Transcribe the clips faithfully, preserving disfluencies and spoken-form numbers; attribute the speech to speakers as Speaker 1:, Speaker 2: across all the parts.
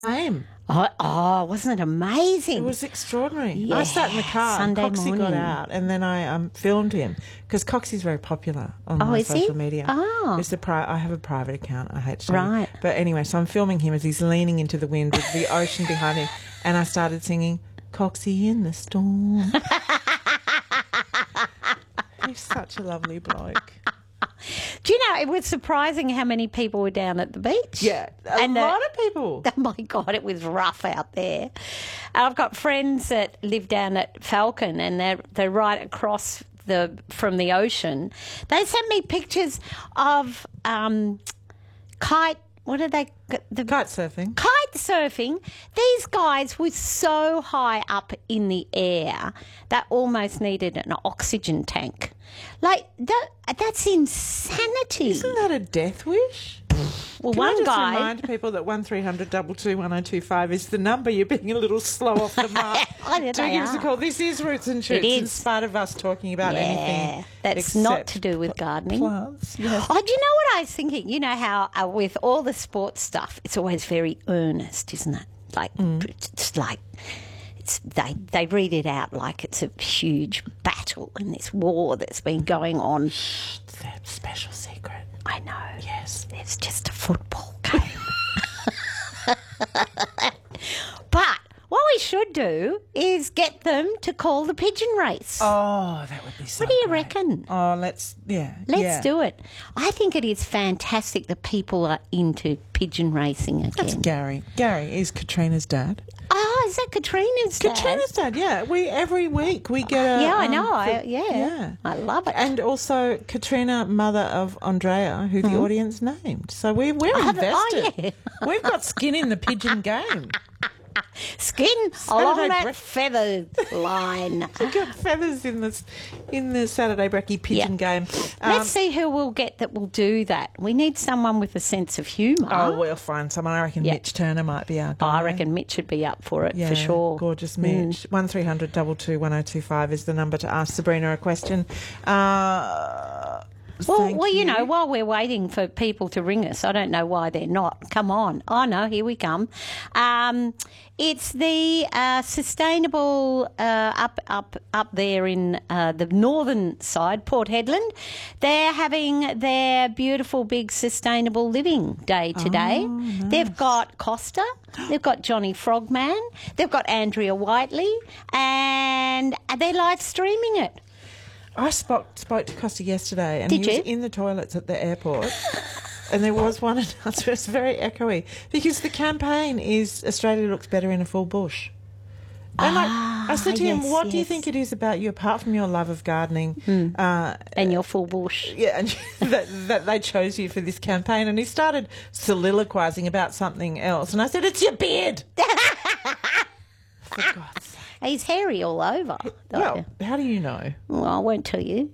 Speaker 1: Same.
Speaker 2: Oh, oh, wasn't it amazing?
Speaker 1: It was extraordinary.
Speaker 2: Yeah,
Speaker 1: I sat in the car
Speaker 2: Sunday
Speaker 1: and Coxie
Speaker 2: morning.
Speaker 1: got out and then I um, filmed him because Coxie's very popular on
Speaker 2: Oh,
Speaker 1: my
Speaker 2: is he?
Speaker 1: social media.
Speaker 2: Oh.
Speaker 1: It's the pri- I have a private account. I hate to tell you.
Speaker 2: Right.
Speaker 1: But anyway, so I'm filming him as he's leaning into the wind with the ocean behind him and I started singing Coxie in the storm. He's such a lovely bloke.
Speaker 2: Do you know, it was surprising how many people were down at the beach.
Speaker 1: Yeah, a
Speaker 2: And, uh,
Speaker 1: lot of people.
Speaker 2: Oh, my God, it was rough out there. I've got friends that live down at Falcon and they're, they're right across the from the ocean. They sent me pictures of um, kite, what are they? The,
Speaker 1: Kite surfing.
Speaker 2: Kite surfing. These guys were so high up in the air that almost needed an oxygen tank. Like, that, that's insanity.
Speaker 1: Isn't that a death wish?
Speaker 2: Well,
Speaker 1: Can
Speaker 2: one
Speaker 1: I just
Speaker 2: guy...
Speaker 1: remind people that one three hundred two two one oh two five is the number. You're being a little slow off the mark.
Speaker 2: Oh,
Speaker 1: Do
Speaker 2: they
Speaker 1: give us a
Speaker 2: are.
Speaker 1: call. This is Roots and Shoots,
Speaker 2: It is.
Speaker 1: in spite of us talking about
Speaker 2: Yeah,
Speaker 1: anything
Speaker 2: that's not
Speaker 1: except
Speaker 2: to do with gardening.
Speaker 1: plants. Yes.
Speaker 2: Oh, do you know what I was thinking? You know how uh, with all the sports stuff, it's always very earnest, isn't it? Like,
Speaker 1: Mm.
Speaker 2: it's like... It's, they they read it out like it's a huge battle in this war that's been going on.
Speaker 1: It's their special secret.
Speaker 2: I know.
Speaker 1: Yes.
Speaker 2: It's just a football game. But what we should do is get them to call the pigeon race.
Speaker 1: Oh, that would be so
Speaker 2: what do you
Speaker 1: great.
Speaker 2: reckon?
Speaker 1: Oh, let's, yeah.
Speaker 2: Let's
Speaker 1: yeah.
Speaker 2: do it. I think it is fantastic that people are into pigeon racing again.
Speaker 1: That's Gary. Gary is Katrina's dad.
Speaker 2: Oh, is that Katrina's dad?
Speaker 1: Katrina's dad, yeah. We every week we get a
Speaker 2: Yeah, I
Speaker 1: um,
Speaker 2: know. I,
Speaker 1: the-
Speaker 2: yeah.
Speaker 1: yeah.
Speaker 2: I love it.
Speaker 1: And also Katrina, mother of Andrea, who the audience named. So we, we're
Speaker 2: Oh, the- oh,
Speaker 1: invested.
Speaker 2: yeah.
Speaker 1: We've got skin in the pigeon game.
Speaker 2: Skin along
Speaker 1: Saturday
Speaker 2: that
Speaker 1: bre-
Speaker 2: feathered line.
Speaker 1: We've got feathers in this in the Saturday Brekkie pigeon
Speaker 2: Yeah.
Speaker 1: game. Um,
Speaker 2: Let's see who we'll get that will do that. We need someone with a sense of humour.
Speaker 1: Oh, we'll find someone. I reckon
Speaker 2: Yeah.
Speaker 1: Mitch Turner might be our
Speaker 2: Oh,
Speaker 1: guy.
Speaker 2: I reckon Mitch would be up for it,
Speaker 1: Yeah,
Speaker 2: for sure.
Speaker 1: gorgeous
Speaker 2: Mm.
Speaker 1: Mitch. One three hundred two two one oh two five is the number to ask Sabrina a question. Uh,
Speaker 2: Well,
Speaker 1: thank
Speaker 2: well, you know, while we're waiting for people to ring us, I don't know why they're not. Come on. Oh, no, here we come. Um, it's the uh, sustainable uh, up up up there in uh, the northern side, Port Hedland. They're having their beautiful big sustainable living day today.
Speaker 1: Oh, nice.
Speaker 2: They've got Costa, they've got Johnny Frogman, they've got Andrea Whiteley, and they're live streaming it.
Speaker 1: I spoke, spoke to Costa yesterday and
Speaker 2: Did
Speaker 1: he
Speaker 2: you?
Speaker 1: was in the toilets at the airport and there was one announcer. It was very echoey because the campaign is Australia looks better in a full bush. And
Speaker 2: Ah,
Speaker 1: I, I said to him,
Speaker 2: yes,
Speaker 1: what do you
Speaker 2: yes.
Speaker 1: think it is about you apart from your love of gardening uh,
Speaker 2: And your full bush.
Speaker 1: yeah, and that, that they chose you for this campaign? And he started soliloquising about something else. And I said, it's your beard. For God's sake.
Speaker 2: He's hairy all over.
Speaker 1: Well, how do you know?
Speaker 2: Well, I won't tell you.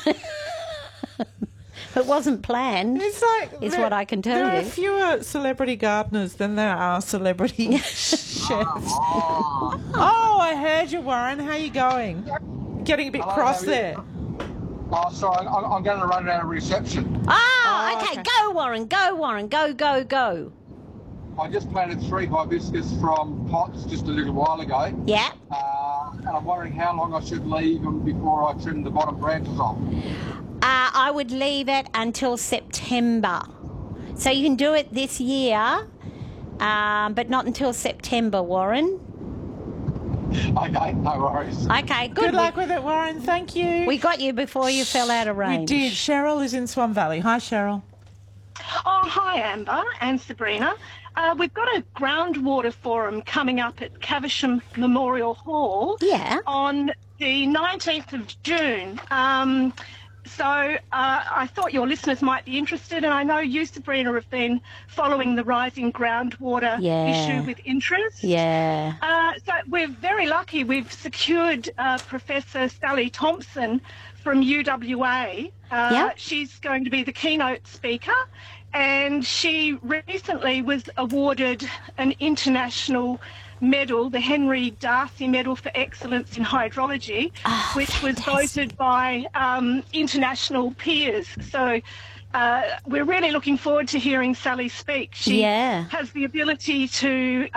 Speaker 2: It wasn't planned.
Speaker 1: It's like
Speaker 2: Is
Speaker 1: there-
Speaker 2: what I can tell
Speaker 1: there
Speaker 2: you.
Speaker 1: are fewer celebrity gardeners than there are celebrity chefs. Oh, I heard you, Warren. How you going? Getting a bit
Speaker 3: Hello,
Speaker 1: cross
Speaker 3: how are you?
Speaker 1: there.
Speaker 3: Oh, sorry, I'm, I'm going to run out of reception.
Speaker 2: Ah,
Speaker 1: Oh,
Speaker 2: okay.
Speaker 1: okay.
Speaker 2: Go, Warren. Go, Warren. Go, go, go.
Speaker 3: I just planted three hibiscus from pots just a little while ago,
Speaker 2: Yeah.
Speaker 3: uh, and I'm wondering how long I should leave them before I trim the bottom branches off.
Speaker 2: Uh, I would leave it until September. So you can do it this year, um, but not until September, Warren.
Speaker 3: Okay, no worries.
Speaker 2: Okay, good.
Speaker 1: Good luck with it, Warren. Thank you.
Speaker 2: We, we got you before you fell out of
Speaker 1: We
Speaker 2: range.
Speaker 1: did. Cheryl is in Swan Valley. Hi, Cheryl.
Speaker 4: Oh, hi, Amber and Sabrina. Uh, we've got a groundwater forum coming up at Caversham Memorial Hall
Speaker 2: Yeah.
Speaker 4: on the nineteenth of June. Um, so uh, I thought your listeners might be interested, and I know you, Sabrina, have been following the rising groundwater
Speaker 2: Yeah.
Speaker 4: issue with interest.
Speaker 2: Yeah.
Speaker 4: Uh, so we're very lucky. We've secured uh, Professor Sally Thompson from U W A. Uh,
Speaker 2: Yep.
Speaker 4: She's going to be the keynote speaker, and she recently was awarded an international medal, the Henry Darcy Medal for Excellence in Hydrology,
Speaker 2: Oh,
Speaker 4: which was
Speaker 2: fantastic.
Speaker 4: voted by um, international peers. So uh, we're really looking forward to hearing Sally speak. She
Speaker 2: Yeah.
Speaker 4: has the ability to